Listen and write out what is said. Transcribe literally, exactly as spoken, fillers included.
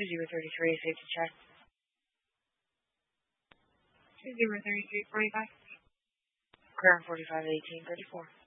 two zero three three, safety check. two zero three three, forty-five. Current forty-five eighteen thirty-four.